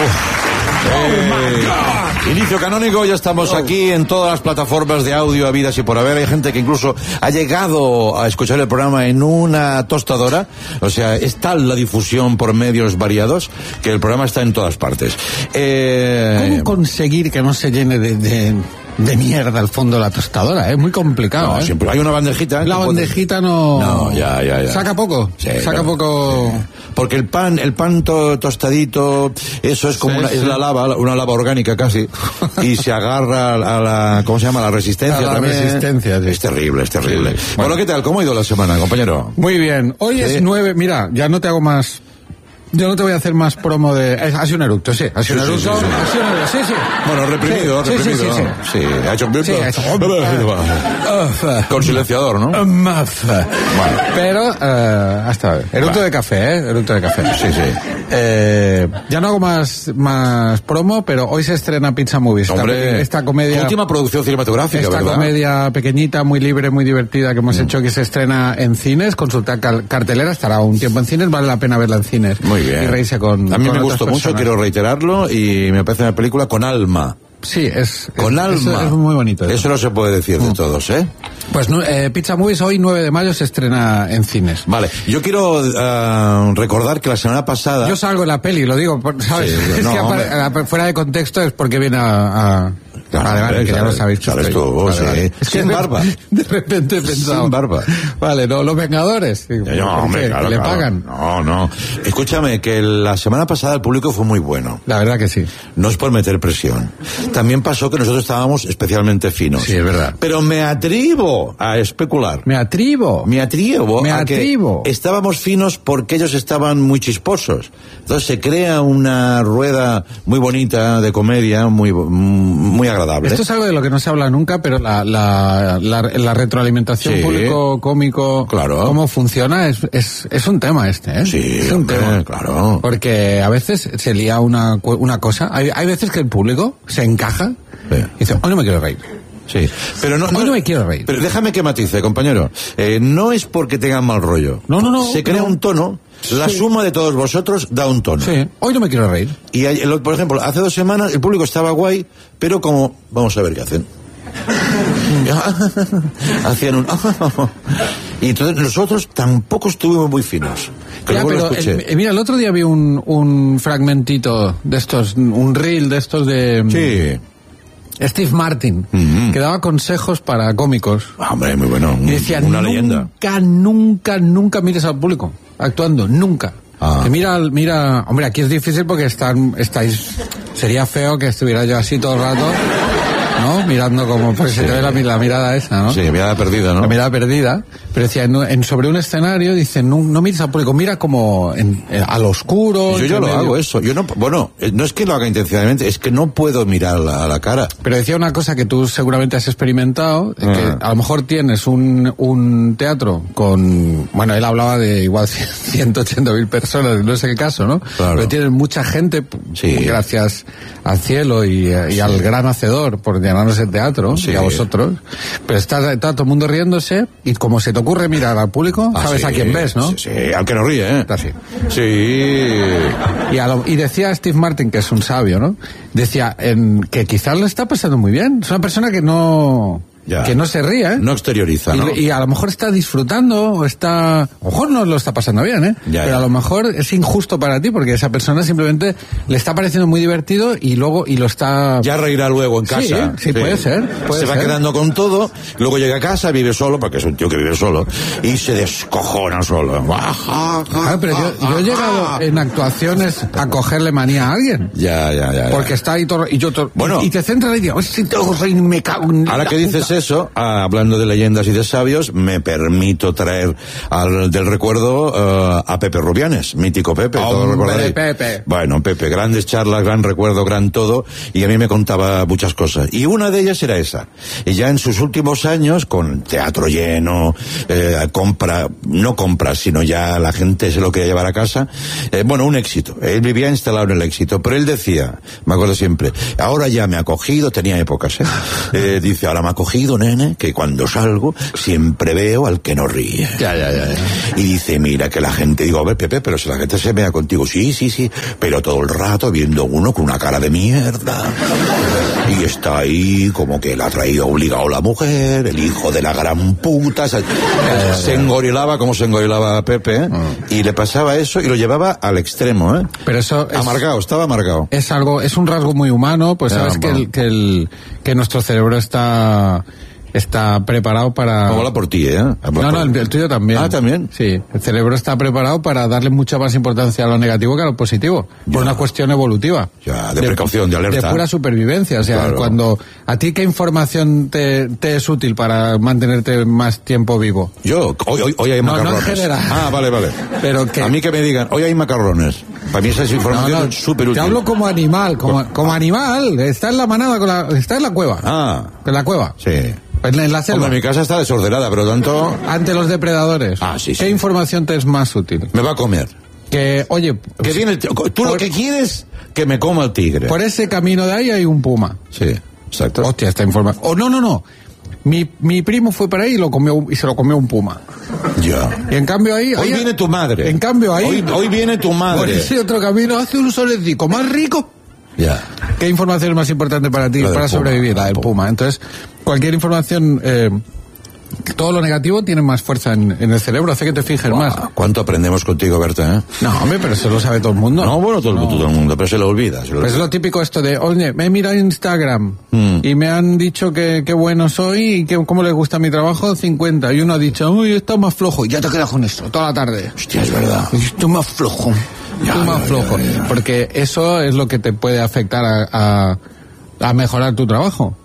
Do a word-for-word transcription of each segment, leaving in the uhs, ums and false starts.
Eh, inicio canónico, ya estamos aquí en todas las plataformas de audio habidas y por haber. Hay gente que incluso ha llegado a escuchar el programa en una tostadora. O sea, es tal la difusión por medios variados que el programa está en todas partes. Eh, ¿Cómo conseguir que no se llene de... de... de mierda al fondo de la tostadora? Es muy complicado. No, ¿eh? siempre hay una bandejita. La bandejita no... No, ya, ya, ya. ¿Saca poco? Sí, Saca claro. poco... Sí. Porque el pan, el pan to, tostadito, eso es como Sí, una, sí. es la lava, una lava orgánica casi, y se agarra a la, ¿cómo se llama? La resistencia A la también. resistencia, sí. Es terrible, es terrible. Sí. Bueno, Bueno. ¿qué tal? ¿Cómo ha ido la semana, compañero? Muy bien. Hoy Sí. es nueve... Mira, ya no te hago más... Yo no te voy a hacer más promo de... Es, ha sido un eructo, sí. Ha sido Sí, un sí, eructo. sí, sí. Ha sido un eructo, sí, sí. Bueno, reprimido, Sí, sí, reprimido. sí, sí, Sí, sí. ha hecho... Sí, ha hecho- Con silenciador, ¿no? Maf. Pero, eh, hasta eructo Va. de café, ¿eh? Eructo de café. Sí, sí. Eh, ya no hago más, más promo, pero hoy se estrena Pizza Movies. Esta- Hombre, esta comedia... última producción cinematográfica, Esta ¿verdad? comedia pequeñita, muy libre, muy divertida que hemos hecho, que se estrena en cines. Consultar cal- cartelera, estará un tiempo en cines, vale la pena verla en cines. Muy bien. Y reírse con A mí con me otras gustó mucho, personas. quiero reiterarlo, y me parece una película con alma. Sí, es... Con es, alma. Eso es muy bonito. Eso no se puede decir de Mm. todos, ¿eh? Pues no, eh, Pizza Movies hoy, nueve de mayo, se estrena en cines. Vale, yo quiero uh, recordar que la semana pasada... Yo salgo en la peli, lo digo, por- ¿sabes? Sí, es no, que hombre. apare- fuera de contexto es porque viene a... a... Claro, vale, vale, hombre, que ya claro, lo sabéis. sabes estoy- tú, vale, sí. vale. Es que Sin de- barba. De repente he pensado... Sin barba. Vale, no, los Vengadores. Digo, Ya, ¿por hombre, qué? claro, ¿Que le claro. pagan? No, no. Escúchame, que la semana pasada el público fue muy bueno. La verdad que sí. No es por meter presión. También pasó que nosotros estábamos especialmente finos. Sí, es verdad. Pero me atrevo a especular. Me atribo. Me atrevo Me a que atrevo. estábamos finos porque ellos estaban muy chisposos. Entonces se crea una rueda muy bonita de comedia, muy muy agradable. Esto es algo de lo que no se habla nunca, pero la, la, la, la retroalimentación Sí. público-cómico, Claro. cómo funciona, es, es, es un tema este, ¿eh? Sí, es un hombre, tema. claro. Porque a veces se lía una, cu- una cosa. Hay, hay veces que el público se encaja Sí. y dice, hoy no me quiero reír. Sí, pero no, Hoy no me quiero reír. Pero déjame que matice, compañero. Eh, no es porque tengan mal rollo. No, no, no. Se crea no. un tono. La Sí. suma de todos vosotros da un tono. Sí, hoy no me quiero reír. Y hay- el- por ejemplo, hace dos semanas el público estaba guay, pero como vamos a ver qué hacen. Hacían un y entonces nosotros tampoco estuvimos muy finos. Que Ya, luego lo pero escuché. el- eh, mira, el otro día vi un, un fragmentito de estos, un reel de estos de Sí. Steve Martin, Ujú. que daba consejos para cómicos. Ah, hombre, muy bueno. Y decía, una nunca, leyenda. nunca, nunca mires al público actuando, nunca. Ah. Que mira, al- mira, hombre, aquí es difícil porque están, estáis, sería feo que estuviera yo así todo el rato, ¿no? Mirando como, porque se Sí. te ve la, la mirada esa, ¿no? Sí, mirada perdida, ¿no? La mirada perdida, pero decía, en, en- sobre un escenario, dice, no, no mires al público, mira como en, en- al oscuro. Yo ya entre lo medio. hago eso. Yo no, bueno, eh, no es que lo haga intencionalmente, es que no puedo mirar la- a la cara. Pero decía una cosa que tú seguramente has experimentado, eh, Ah. que a lo mejor tienes un, un teatro con, bueno, él hablaba de igual ciento ochenta mil personas, no sé qué caso, ¿no? Claro. Pero tienes mucha gente, p- Sí. gracias al cielo y, eh, y al gran hacedor por llenarnos el teatro, Sí. y a vosotros, pero está, está todo el mundo riéndose, y como se te ocurre mirar al público, Ah, sabes sí, a quién ves, ¿no? Sí, sí, al que no ríe, ¿eh? Está así. Sí. Y, a lo- y decía Steve Martin, que es un sabio, ¿no? Decía en, que quizás lo está pasando muy bien. Es una persona que no, Ya. que no se ríe, ¿eh? No exterioriza, Y, ¿no? y a lo mejor está disfrutando, o está... A lo mejor no lo está pasando bien, ¿eh? Ya, Pero ya. a lo mejor es injusto para ti, porque esa persona simplemente le está pareciendo muy divertido y luego, y lo está... Ya reirá luego en Sí, casa. sí, puede ser, puede se va ser. quedando con todo, luego llega a casa, vive solo, porque es un tío que vive solo, y se descojona solo. Claro, pero yo, yo he llegado en actuaciones a cogerle manía a alguien. Ya, ya, ya. ya. Porque está ahí todo, y yo todo, Bueno. y, y te centras y digo, si tengo rey, me cago en Ahora la que dices puta". eso, ah, hablando de leyendas y de sabios, me permito traer al, del recuerdo eh, a Pepe Rubianes, mítico Pepe, todos Hombre, recordaréis. Pepe. Bueno, Pepe, grandes charlas, gran recuerdo, gran todo, y a mí me contaba muchas cosas. Y una de ellas era esa. Y ya en sus últimos años, con teatro lleno, eh, compra, no compras, sino ya la gente se lo quería llevar a casa, eh, bueno, un éxito. Él vivía instalado en el éxito, pero él decía, me acuerdo siempre, ahora ya me ha cogido, tenía épocas, ¿eh? Eh, dice, ahora me ha cogido oído, nene, que cuando salgo siempre veo al que no ríe. Ya, ya, ya, ya. Y dice, mira que la gente, digo, a ver, Pepe, pero si la gente se vea contigo, sí, sí, sí, pero todo el rato viendo uno con una cara de mierda. Y está ahí como que la ha traído obligado la mujer, el hijo de la gran puta. Se, se engorilaba como se engorilaba Pepe, ¿eh? Mm. Y le pasaba eso y lo llevaba al extremo, ¿eh? Pero eso es, amargado, estaba amargado. Es algo, es un rasgo muy humano, pues sabes que, el, que, el, que nuestro cerebro está... está preparado para... Habla por ti, ¿eh? Habla no, no, el, el tuyo también. Ah, ¿también? Sí, el cerebro está preparado para darle mucha más importancia a lo negativo que a lo positivo, ya. Por una cuestión evolutiva. Ya, de, de precaución, de alerta. De pura supervivencia, o sea, claro. Cuando... ¿A ti qué información te, te es útil para mantenerte más tiempo vivo? Yo, hoy, hoy, hoy hay no, macarrones. No en general. Ah, vale, vale. Pero que... A mí que me digan, hoy hay macarrones. Para mí esa es información no, no, súper útil. Te hablo como animal, como, como animal. Está en la manada, con la, está en la cueva. Ah. En la cueva. Sí. En la selva. Hombre, mi casa está desordenada, pero tanto... Ante los depredadores. Ah, sí, sí. ¿Qué información te es más útil? Me va a comer. Que, oye... Que viene el t- Tú por, lo que quieres, que me coma el tigre. Por ese camino de ahí hay un puma. Sí, exacto. Hostia, esta información... Oh, no, no, no. Mi, mi primo fue para ahí y, lo comió, y se lo comió un puma. Ya. Y en cambio ahí... Hoy ahí, viene tu madre. En cambio ahí... Hoy, hoy viene tu madre. Por ese otro camino hace un solecico más rico. Ya. ¿Qué información es más importante para ti, para sobrevivir? La del puma. Entonces, cualquier información, eh, todo lo negativo tiene más fuerza en, en el cerebro, hace que te fijes wow, más. ¿Cuánto aprendemos contigo, Berta? ¿eh? No, hombre, pero eso lo sabe todo el mundo. No, bueno, todo, no. todo el mundo, pero se lo olvida. Se lo pues olvida. Es lo típico esto de, oye, me he mirado Instagram mm. y me han dicho que qué bueno soy y que cómo les gusta mi trabajo, cincuenta. Y uno ha dicho, uy, está más flojo. Y ya te quedas con eso toda la tarde. Hostia, es verdad. Estoy más flojo. Ya, más ya, flojo, ya, ya. Porque eso es lo que te puede afectar a, a, a mejorar tu trabajo.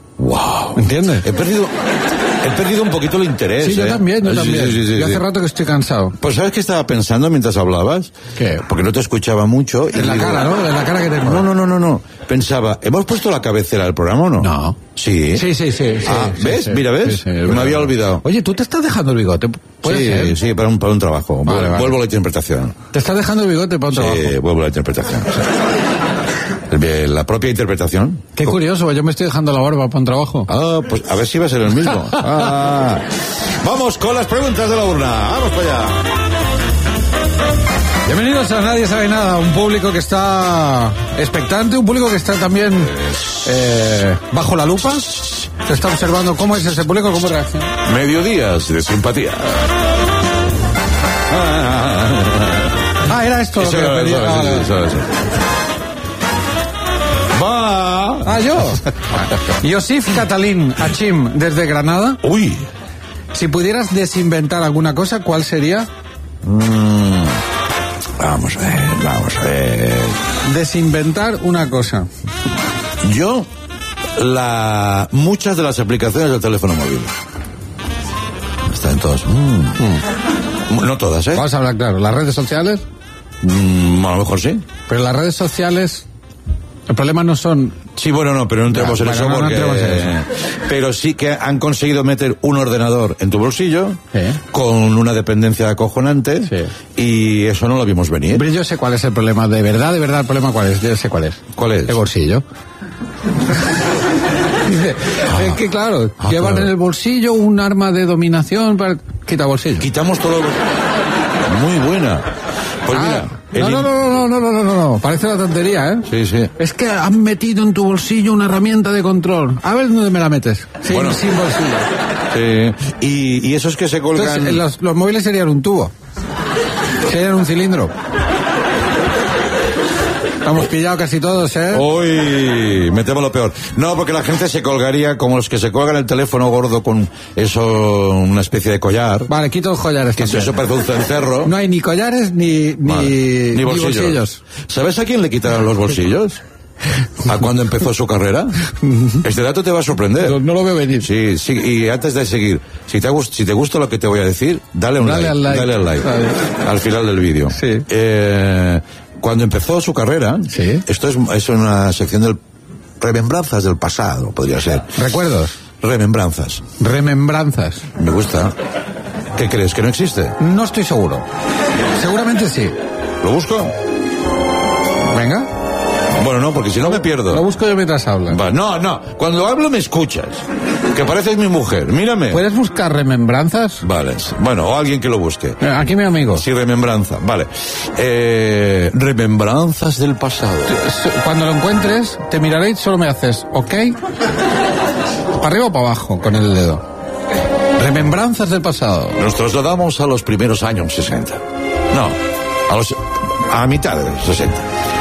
Wow. ¿Entiendes? He perdido, he perdido un poquito el interés. Sí, ¿eh? yo también, yo sí, también. Sí, sí, sí, yo hace sí. rato que estoy cansado. Pues ¿sabes qué estaba pensando mientras hablabas? ¿Qué? Porque no te escuchaba mucho. En la digo, cara, ¿no? En la cara que tengo. No, no, no, no, no. Pensaba, ¿hemos puesto la cabecera del programa o no? No. Sí. Sí, sí, sí. sí ah, sí, ¿ves? Sí, Mira, ¿ves? Sí, sí, me había olvidado. Oye, ¿tú te estás dejando el bigote? ¿Puede sí, ser? sí, para un, para un trabajo. Vale, Vuelvo, vale. vuelvo a la interpretación. ¿Te estás dejando el bigote para un sí, trabajo? Sí, vuelvo a la interpretación. La propia interpretación. Qué curioso, yo me estoy dejando la barba para un trabajo. Ah, pues a ver si va a ser el mismo. Ah. Vamos con las preguntas de la urna. Vamos para allá. Bienvenidos a Nadie Sabe Nada, un público que está expectante, un público que está también eh, bajo la lupa. Se está observando cómo es ese público, cómo reacciona. Mediodías de simpatía. Ah, era esto lo que eso, pedía. Eso, Ah, eso, eso, eso. Va. Ah, yo. Yosif Catalín Achim, desde Granada. Uy. Si pudieras desinventar alguna cosa, ¿cuál sería? Mm, vamos a ver, vamos a ver. Desinventar una cosa. Yo, la muchas de las aplicaciones del teléfono móvil. Están todas. Mm, mm. No todas, ¿eh? Vamos a hablar claro. ¿Las redes sociales? Mm, a lo mejor sí. Pero las redes sociales... El problema no son... Sí, bueno, no, pero no entremos en eso porque... No en eso. Pero sí que han conseguido meter un ordenador en tu bolsillo ¿Sí? con una dependencia acojonante sí. Y eso no lo vimos venir. Pero yo sé cuál es el problema, de verdad, de verdad, el problema cuál es, yo sé cuál es. ¿Cuál es? El bolsillo. Dice, ah, es que claro, ah, llevan claro. en el bolsillo un arma de dominación para... Quita bolsillo. Quitamos todo... Muy buena. Pues ah, mira... No, no, no, no, no, no, no, no, no, parece una tontería, ¿eh? Sí, sí. Es que han metido en tu bolsillo una herramienta de control. A ver dónde me la metes. Sin, bueno. sin bolsillo. Sí. Y, y esos que se colgan... Entonces, los, los móviles serían un tubo. Serían un cilindro. Hemos pillado casi todos, ¿eh? Uy, metemos lo peor. No, porque la gente se colgaría como los que se colgan el teléfono gordo con eso, una especie de collar. Vale, quito los collares. Que eso parece un cencerro. No hay ni collares ni, ni, vale. ni, ni bolsillos. bolsillos. ¿Sabes a quién le quitaron los bolsillos? ¿A cuándo empezó su carrera? Este dato te va a sorprender. No, no lo veo venir. Sí, sí, y antes de seguir, si te, gust, si te gusta lo que te voy a decir, dale un dale like, al like. Dale al like. Vale. Al final del vídeo. Sí. Eh, cuando empezó su carrera, ¿sí? Esto es, es una sección del remembranzas del pasado, podría ser. ¿Recuerdos? Remembranzas. Remembranzas. Me gusta. ¿Qué crees? ¿Que no existe? No estoy seguro. Seguramente sí. ¿Lo busco? Venga. Bueno, no, porque porque si no me pierdo. Lo busco yo mientras hablas. Va, no, no, cuando hablo me escuchas. Que pareces mi mujer, mírame. ¿Puedes buscar remembranzas? Vale, bueno, o alguien que lo busque. Aquí mi amigo. Sí, remembranza, vale. Eh, remembranzas del pasado. Cuando lo encuentres, te miraré y solo me haces, ¿ok? ¿Para arriba o para abajo con el dedo? Remembranzas del pasado. Nos trasladamos a los primeros años sesenta. No, a los... a mitad de los sesenta.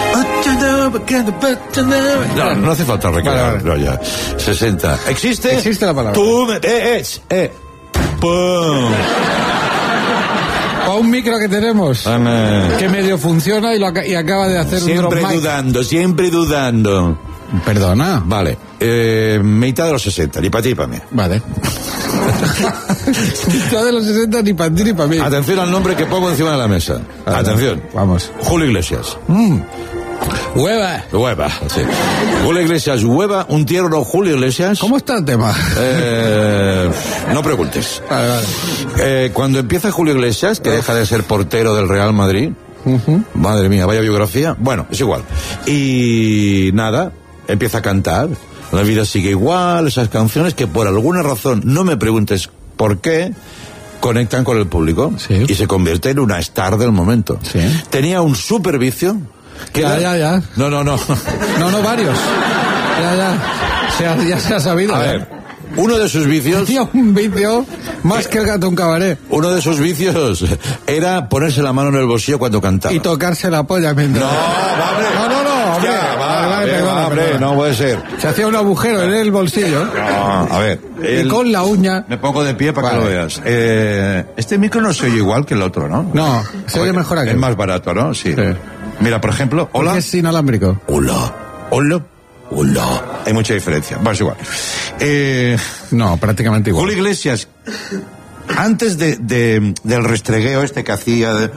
No, no hace falta recordar. Vale, vale. No, ya. sesenta. ¿Existe? Existe la palabra. Tú me... Eh, eh, eh. ¡Pum! O un micro que tenemos. Amén. Que medio funciona y, lo ac- y acaba de hacer siempre un drop mic. Siempre dudando, siempre dudando. Perdona. Vale. Eh, mitad de los sesenta, ni para ti ni para mí. Vale. Mitad de los sesenta, ni para ti ni para mí. Atención al nombre que pongo encima de la mesa. Vale. Atención. Vamos. Julio Iglesias. Mm. Hueva. Hueva, sí. Julio Iglesias, hueva, un tierno Julio Iglesias. ¿Cómo está el tema? Eh, no preguntes. Vale, vale. Eh, cuando empieza Julio Iglesias, que deja de ser portero del Real Madrid, uh-huh. Madre mía, vaya biografía. Bueno, es igual. Y nada, empieza a cantar. La vida sigue igual, esas canciones que por alguna razón, no me preguntes por qué, conectan con el público. Sí. Y se convierte en una star del momento. Sí. Tenía un super vicio. Que ya, ya, ya. No, no, no. No, no, varios. Ya, ya. Se ha, ya se ha sabido. A ¿eh? ver, uno de sus vicios... Tenía un vicio más que el gato en cabaret. Uno de sus vicios era ponerse la mano en el bolsillo cuando cantaba. Y tocarse la polla mientras... No, hombre. No, no, no, hombre. Ya, va, Vale, vale, hombre, perdona, va, hombre, perdona. no puede ser. Se hacía un agujero en el bolsillo. No, a ver. Y el- con la uña... Me pongo de pie para Vale. que lo veas. Eh, este micro no se oye igual que el otro, ¿no? No, se oye mejor aquí. Es más barato, ¿no? Sí. Sí. Mira, por ejemplo, Porque hola. es inalámbrico. Hola. Hola. Hola. Hay mucha diferencia. Bueno, es igual. Eh, No, prácticamente igual. Julio Iglesias, antes de, de, del restregueo este que hacía, de,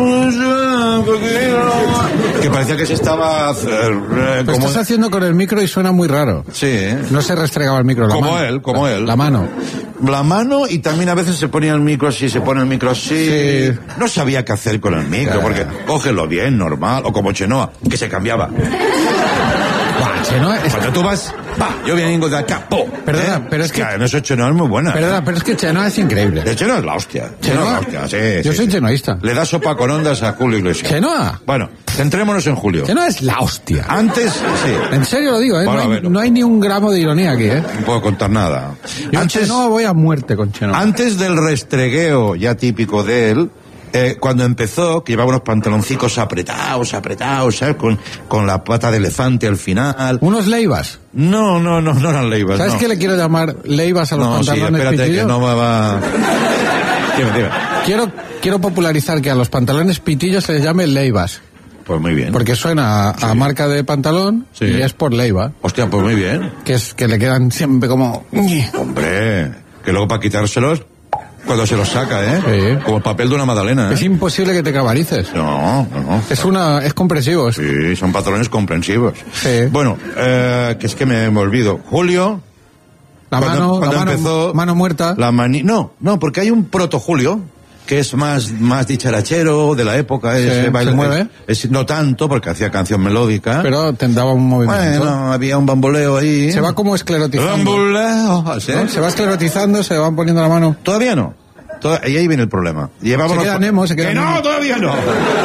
que parecía que se estaba... Eh, Lo como, estás haciendo con el micro y suena muy raro. sí, ¿eh? No se restregaba el micro, la Como mano. él, como la, él. La mano. La mano, y también a veces se ponía el micro así, se pone el micro así. Sí. No sabía qué hacer con el micro, Ya, porque ya. cógelo bien, normal, o como Chenoa, que se cambiaba. Buah, Chenoa es- Cuando tú vas, va, yo vengo de acá, po. Perdona, ¿eh? pero es que- En eso Chenoa es muy buena. Perdona, pero es que Chenoa es increíble. De Chenoa es la hostia. Chenoa es la hostia, sí. Yo sí, soy sí. chenoísta. Le da sopa con ondas a Julio Iglesias. Chenoa. Bueno, centrémonos en Julio. Chenoa es la hostia. Antes, sí, En serio lo digo, ¿eh? Bueno, a no, hay, ver. no hay ni un gramo de ironía aquí, ¿eh? no puedo contar nada. Yo Antes, Chenoa voy a muerte con Chenoa. Antes del restregueo ya típico de él, eh, cuando empezó, que llevaba unos pantaloncicos apretados, apretados, ¿sabes? Con, con la pata de elefante al final. Unos leivas. No, no, no, no eran leivas. ¿Sabes no. qué le quiero llamar leivas a los No, sí, pantalones espérate pitillos? que no me va... Dime, dime. Quiero, quiero popularizar que a los pantalones pitillos se les llame leivas. Pues muy bien. Porque suena a, a Sí. marca de pantalón Sí. y es por leiva. Hostia, pues muy bien. Que es que le quedan siempre como... Hombre, que luego para quitárselos, cuando se los saca, ¿eh? Sí. Como el papel de una magdalena, ¿eh? Es imposible que te cabarices. No, no, no. Es una... es compresivo. es- Sí, son pantalones comprensivos. Sí. Bueno, eh, que es que me, me olvido. Julio... La cuando- mano, cuando la mano, empezó mano muerta. La mani... No, no, porque hay un proto Julio que es más más dicharachero de la época. Sí, ese baile- se mueve. es- no tanto, porque hacía canción melódica. Pero te daba un movimiento. bueno, había un bamboleo ahí. Se va como esclerotizando. Bamboleo. ¿sí? ¿No? Se va esclerotizando, se van poniendo la mano. Todavía no. Toda- y ahí viene el problema. Llevaba Se unos queda pa- Nemo, se queda ¡Que Nemo. no, todavía no!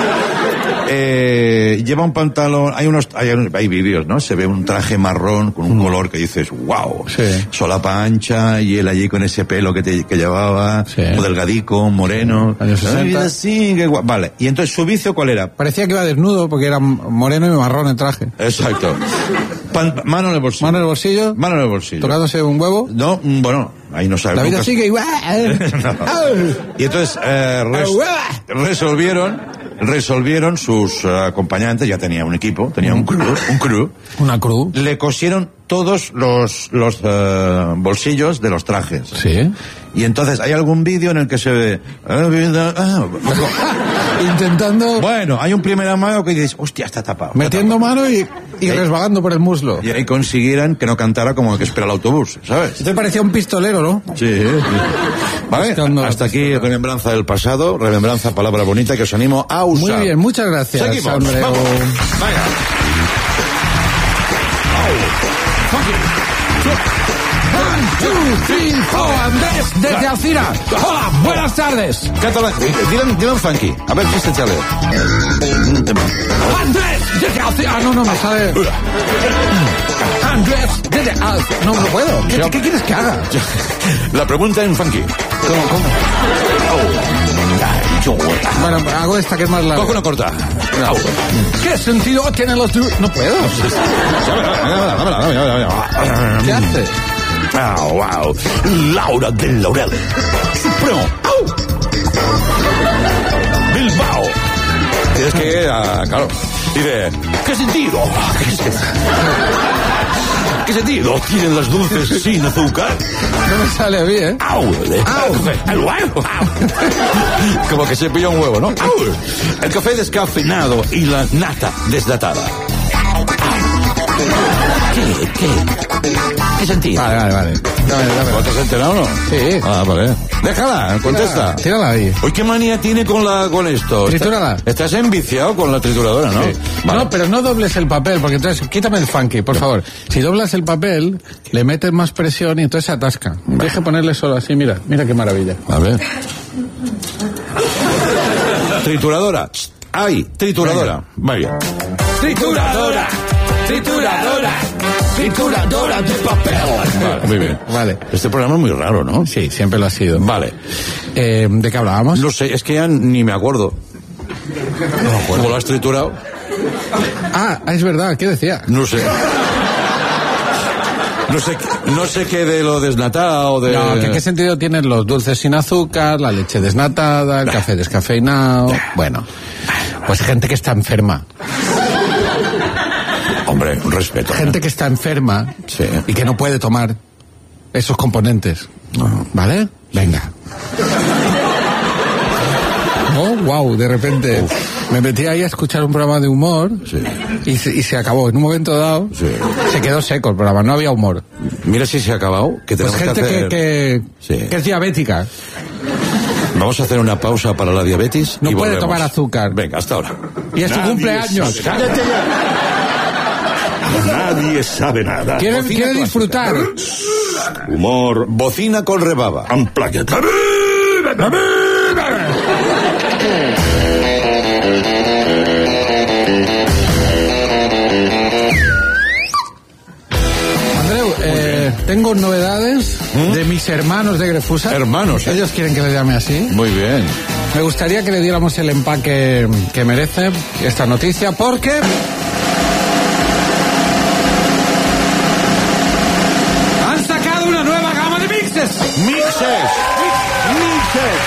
Eh, lleva un pantalón, hay unos, hay, hay vídeos, ¿no? Se ve un traje marrón con un color que dices, wow, Sí. solapa ancha, y él allí con ese pelo que, te, que llevaba, Sí. un delgadico, moreno. Años sesenta. Ay, así, qué guay. Vale, y entonces su vicio, ¿cuál era? Parecía que iba desnudo porque era moreno y marrón el traje. Exacto. Pan- mano en el bolsillo. Mano en el bolsillo, Mano en el bolsillo. tocándose un huevo. No, mm, bueno, ahí no sabes. La vida nunca- sigue igual. Y entonces eh, res- resolvieron resolvieron sus eh, acompañantes, ya tenía un equipo, tenía un crew, un crew, Una cruz. le cosieron todos los los eh, bolsillos de los trajes. Sí. Y entonces hay algún vídeo en el que se ve ah, Intentando, bueno, hay un primer amago que dices, hostia, está tapado. está metiendo tapado. mano y, y Ahí. resbalando por el muslo. Y ahí consiguieran que no cantara como el que espera el autobús, ¿sabes? Te parecía un pistolero, ¿no? Sí, sí. Vale, Buscando- hasta aquí remembranza del pasado, remembranza, palabra bonita que os animo a usar. Muy bien, muchas gracias, Seguimos, Andreu. vamos. Vaya. Funky. One, two, three, four, Andrés, desde Alcira. Hola, buenas tardes. Cántala, dile, dile un funky. A ver, chiste, chale. Andrés, desde Alcira. Ah, no, no, me sale. Andrés, desde Alcira. No, no puedo. ¿Qué, ¿qué, ¿Qué quieres que haga? La pregunta en funky. ¿Cómo, cómo? Bueno, hago esta que es más larga. Coge una corta. ¿Qué sentido tienen los... No puedo. ¿Qué hace? Oh, wow. Laura del Laurel. Supremo. Bilbao. Tienes que, uh, claro. Dice, ¿qué sentido? ¿Qué sentido tienen las dulces sin azúcar? No me sale bien, ¿eh? ¡Au! ¡Au! ¡El huevo! Como que se pilla un huevo, ¿no? ¡Au! El café descafeinado y la nata desnatada. ¿Qué? ¿Qué? ¿Qué sentido? Vale, vale, vale. Dame, dame. ¿Te has enterado o no? Sí. Ah, vale. Déjala, contesta. Tírala, tírala ahí. Hoy, ¿qué manía tiene con la con esto? Tritúrala. Estás enviciado con la trituradora, ¿no? Sí. Vale. No, pero no dobles el papel, porque entonces, quítame el funky, por favor. Si doblas el papel, le metes más presión y entonces se atasca. Vale. Deja ponerle solo así, mira, mira qué maravilla. A ver. Trituradora. ¡Ay! Trituradora. Vaya. Trituradora. Trituradora. Trituradora de papel. Vale, muy bien. Vale. Este programa es muy raro, ¿no? Sí, siempre lo ha sido. Vale. Eh, ¿De qué hablábamos? No sé, es que ya ni me acuerdo. No me acuerdo. ¿Cómo lo has triturado? Ah, es verdad, ¿qué decía? No sé. No sé, no sé qué de lo desnatado, de... No, que qué sentido tienen los dulces sin azúcar, la leche desnatada, el café descafeinado... Bueno, pues gente que está enferma. Hombre, un respeto. Gente que está enferma, sí, y que no puede tomar esos componentes. ¿Vale? Venga. Oh, wow, de repente... Uf. Me metí ahí a escuchar un programa de humor, sí, y, se, y se acabó. En un momento dado, sí, se quedó seco el programa, no había humor. Mira si se ha acabado. Que pues gente que, hacer... que, sí, que es diabética. Vamos a hacer una pausa para la diabetes. No y puede volvemos. tomar azúcar. Venga, hasta ahora. Y es su cumpleaños. Sabe. Cállate ya. Nadie sabe nada. Quiere, quiere disfrutar. Humor. Bocina con rebaba. Unplugged. Andreu, eh, tengo novedades ¿Mm? de mis hermanos de Grefusa. Hermanos. ¿Eh? Ellos quieren que les llame así. Muy bien. Me gustaría que le diéramos el empaque que merece esta noticia, porque... han sacado una nueva gama de mixes. Mixes. Mixes.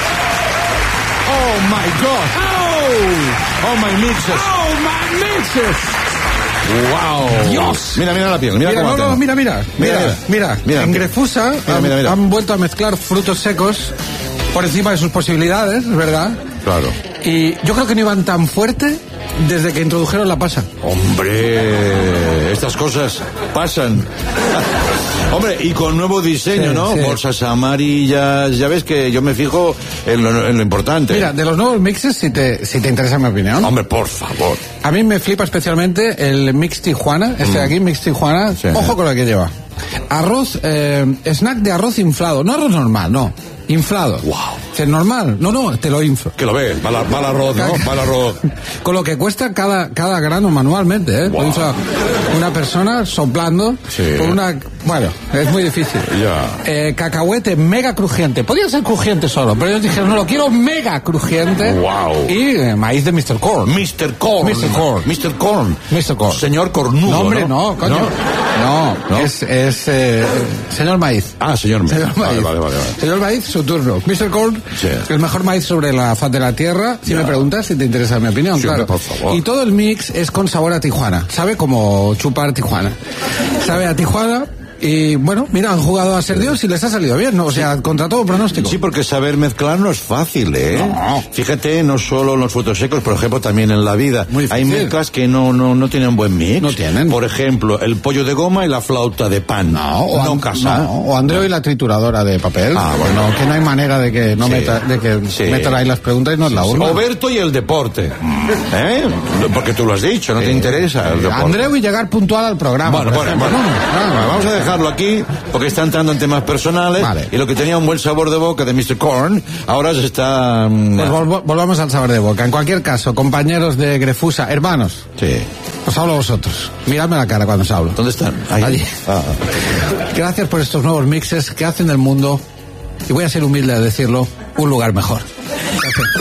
Oh my God. Oh. Oh my mixes. Oh my mixes. Wow. Dios. Mira, mira la piel. Mira, mira, cómo no, no, mira, mira, mira, mira, mira. mira. En Grefusa mira, mira, mira. Han, han vuelto a mezclar frutos secos por encima de sus posibilidades, ¿verdad? Claro. Y yo creo que no iban tan fuerte desde que introdujeron la pasa. Hombre, estas cosas pasan. Hombre, y con nuevo diseño, sí, ¿no? Sí. Bolsas amarillas, ya ves que yo me fijo en lo, en lo importante. Mira, de los nuevos mixes, si te, si te interesa mi opinión. Hombre, por favor. A mí me flipa especialmente el Mix Tijuana, este mm. de aquí, Mix Tijuana. Sí. Ojo con lo que lleva. Arroz, eh, snack de arroz inflado, no arroz normal, no. Inflado. Wow. ¿Es normal? No, no, te lo inflo. Que lo ves, va el arroz, ¿no? Va el arroz. Con lo que cuesta cada, cada grano manualmente, ¿eh? Wow. Lo infla una persona soplando. Sí. Con una... Bueno, es muy difícil. Ya. Yeah. Eh, cacahuete mega crujiente. Podría ser crujiente solo, pero ellos dijeron, no, lo quiero mega crujiente. Wow. Y eh, maíz de mister Corn. mister Corn. mister Corn. mister Corn. mister Corn. Señor Cornudo, no, hombre, ¿no? no, coño. No, no, ¿no? es, es eh, señor Maíz. Ah, señor Maíz. Señor Maíz. Vale, vale, vale, vale. Señor Maíz, su turno. mister Corn, sí, el mejor maíz sobre la faz de la tierra, si yeah. me preguntas, si te interesa mi opinión, sí, claro. Por favor. Y todo el mix es con sabor a Tijuana. Sabe como chupar Tijuana. Sabe a Tijuana Y bueno, mira, han jugado a ser Dios y les ha salido bien, ¿no? O sea, contra todo pronóstico. Sí, porque saber mezclar no es fácil, ¿eh? No. Fíjate, no solo en los frutos secos, por ejemplo, también en la vida. Muy Hay difícil. mezclas que no, no, no tienen buen mix. No tienen. Por ejemplo, el pollo de goma y la flauta de pan. No, o, no an- casa. no, o Andreu y la trituradora de papel. Ah, bueno. No, que no hay manera de que no Sí. meta, de que Sí. metan ahí las preguntas y nos la urna. Oberto y el deporte. ¿Eh? Porque tú lo has dicho, no te interesa el deporte. Andreu y llegar puntual al programa. Bueno, por bueno, ejemplo. bueno. No, no, Bueno, vamos a dejarlo aquí porque está entrando en temas personales. Vale. Y lo que tenía un buen sabor de boca de mister Korn, ahora se está... mm, Pues volvo- volvamos al sabor de boca. En cualquier caso, compañeros de Grefusa, hermanos, Sí. os hablo a vosotros. Miradme la cara cuando os hablo. ¿Dónde están? Ahí. Allí. Ah. Gracias por estos nuevos mixes que hacen del mundo, y voy a ser humilde a decirlo, un lugar mejor. Gracias.